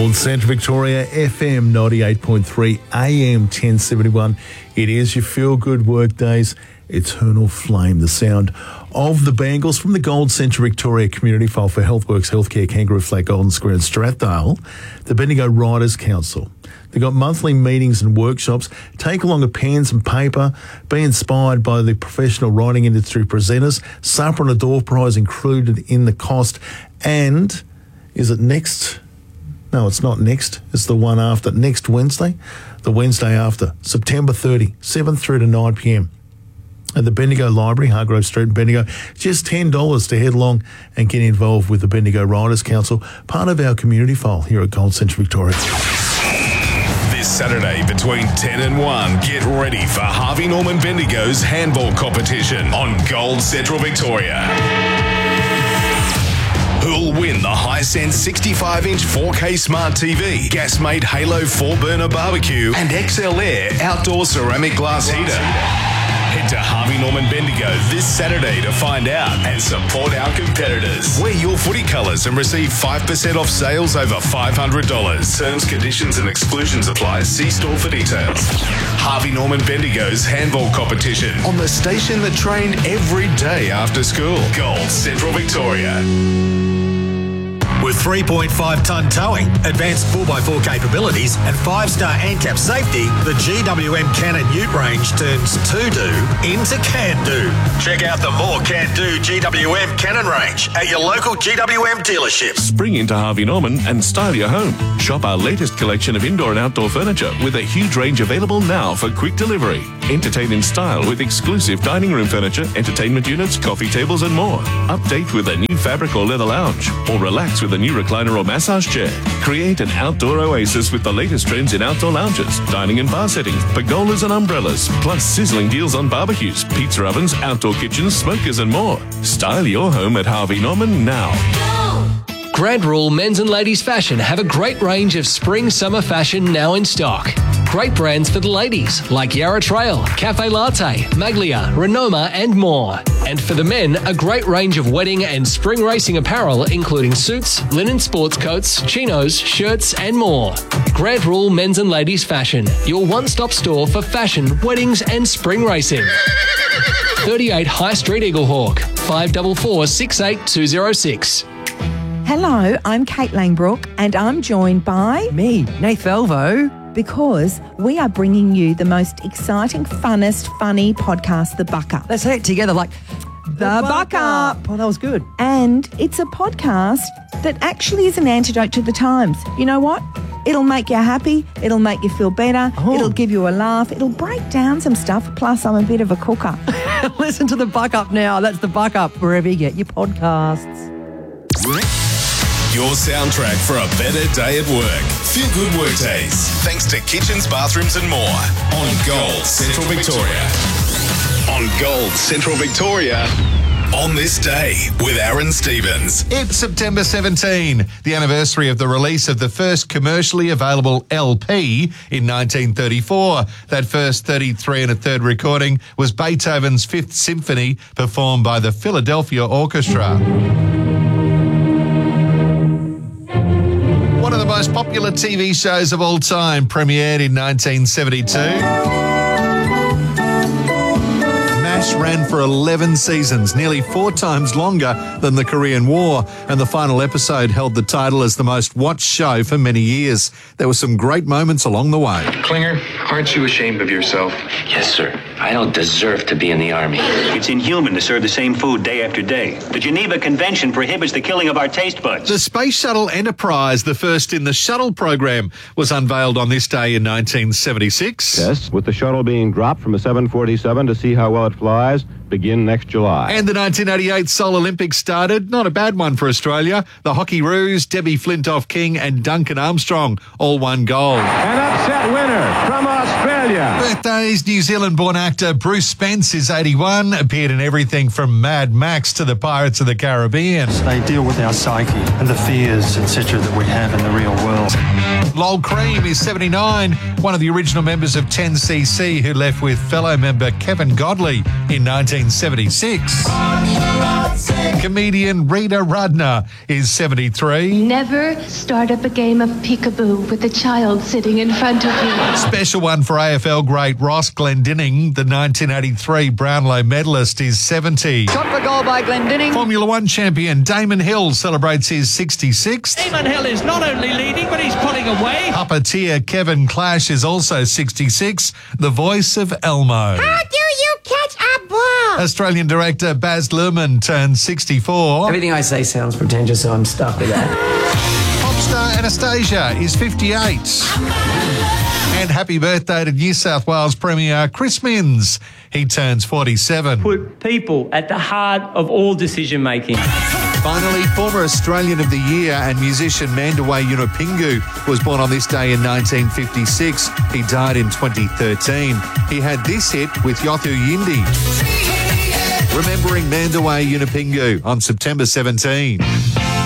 Gold Central Victoria, FM 98.3, AM 1071. It is your feel-good work days. Eternal Flame, the sound of the Bangles from the Gold Central Victoria Community File for Healthworks Healthcare, Kangaroo Flat, Golden Square and Strathdale, the Bendigo Writers Council. They've got monthly meetings and workshops. Take along a pens and paper. Be inspired by the professional writing industry presenters. Supper and a door prize included in the cost. And is it next? No, it's not next. It's the one after. Next Wednesday? The Wednesday after. September 30, 7 through to 9 p.m. at the Bendigo Library, Hargrove Street in Bendigo. Just $10 to head along and get involved with the Bendigo Writers Council, part of our community file here at Gold Central Victoria. This Saturday between 10 and 1, get ready for Harvey Norman Bendigo's handball competition on Gold Central Victoria. Who'll win the Hisense 65-inch 4K Smart TV, Gasmate Halo 4-burner barbecue and XL Air outdoor ceramic glass heater? Head to Harvey Norman Bendigo this Saturday to find out and support our competitors. Wear your footy colours and receive 5% off sales over $500. Terms, conditions and exclusions apply. See store for details. Harvey Norman Bendigo's handball competition on the station that trained every day after school. Gold Central Victoria. With 3.5-tonne towing, advanced 4x4 capabilities and 5-star ANCAP safety, the GWM Cannon Ute range turns to-do into can-do. Check out the more can-do GWM Cannon range at your local GWM dealership. Spring into Harvey Norman and style your home. Shop our latest collection of indoor and outdoor furniture with a huge range available now for quick delivery. Entertain in style with exclusive dining room furniture, entertainment units, coffee tables and more. Update with a new fabric or leather lounge, or relax with a new recliner or massage chair. Create an outdoor oasis with the latest trends in outdoor lounges, dining and bar settings, pergolas and umbrellas, plus sizzling deals on barbecues, pizza ovens, outdoor kitchens, smokers and more. Style your home at Harvey Norman now. Grand Rule Men's and Ladies Fashion have a great range of spring-summer fashion now in stock. Great brands for the ladies like Yarra Trail, Cafe Latte, Maglia, Renoma and more. And for the men, a great range of wedding and spring racing apparel including suits, linen sports coats, chinos, shirts and more. Grand Rule Men's and Ladies Fashion, your one-stop store for fashion, weddings and spring racing. 38 High Street Eaglehawk, 544 68206. Hello, I'm Kate Langbrook and I'm joined by... me, Nath Elvo. Because we are bringing you the most exciting, funnest, funny podcast, The Buck Up. Let's say it together like... The Buck Up. Oh, that was good. And it's a podcast that actually is an antidote to the times. You know what? It'll make you happy. It'll make you feel better. Oh. It'll give you a laugh. It'll break down some stuff. Plus, I'm a bit of a cooker. Listen to The Buck Up now. That's The Buck Up, wherever you get your podcasts. Your soundtrack for a better day at work. Feel good work days. Thanks to Kitchens, Bathrooms and more. On Gold Central Victoria. On Gold Central Victoria. On this day with Aaron Stevens. It's September 17, the anniversary of the release of the first commercially available LP in 1934. That first 33 1/3 recording was Beethoven's Fifth Symphony, performed by the Philadelphia Orchestra. One of the most popular TV shows of all time premiered in 1972. MASH ran for 11 seasons, nearly 4 times longer than the Korean War, and the final episode held the title as the most watched show for many years. There were some great moments along the way. Klinger, aren't you ashamed of yourself? Yes, sir. I don't deserve to be in the Army. It's inhuman to serve the same food day after day. The Geneva Convention prohibits the killing of our taste buds. The Space Shuttle Enterprise, the first in the shuttle program, was unveiled on this day in 1976. Tests with the shuttle being dropped from a 747 to see how well it flies begin next July. And the 1988 Seoul Olympics started. Not a bad one for Australia. The Hockeyroos, Debbie Flintoff-King and Duncan Armstrong all won gold. An upset winner from Australia. Birthdays, New Zealand-born actor Bruce Spence is 81, appeared in everything from Mad Max to the Pirates of the Caribbean. They deal with our psyche and the fears, etc. that we have in the real world. Lol Cream is 79, one of the original members of 10cc who left with fellow member Kevin Godley in 19 1976. Comedian Rita Rudner is 73. Never start up a game of peekaboo with a child sitting in front of you. Special one for AFL great Ross Glendinning, the 1983 Brownlow medalist, is 70. Shot for goal by Glendinning. Formula One champion Damon Hill celebrates his 66th. Damon Hill is not only leading, but he's pulling away. Puppeteer Kevin Clash is also 66, the voice of Elmo. How do you catch a ball? Australian director Baz Luhrmann turns 64. Everything I say sounds pretentious, so I'm stuck with that. Pop star Anastasia is 58. And happy birthday to New South Wales Premier Chris Minns. He turns 47. Put people at the heart of all decision making. Finally, former Australian of the Year and musician Mandaway Yunupingu was born on this day in 1956. He died in 2013. He had this hit with Yothu Yindi. Remembering Mandaway Yunupingu on September 17.